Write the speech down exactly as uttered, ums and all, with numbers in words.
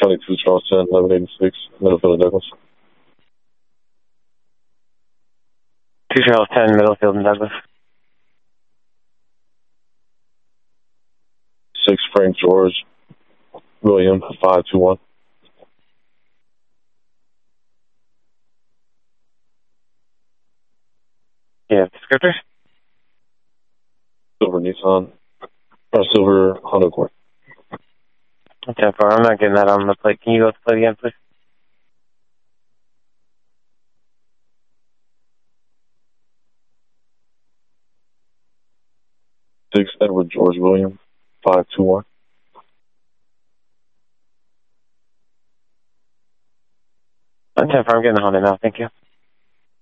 twenty-two Charleston, eleven eighty-six, Middlefield, Douglas. two Charles ten, Middlefield and Douglas. six Frank George, William, five two one. Yeah, descriptors? Silver Nissan, or silver Honda Accord. ten four, I'm not getting that on the plate. Can you go to the plate again, please? six Edward George William, five two one. ten four, I'm getting the Honda now, thank you.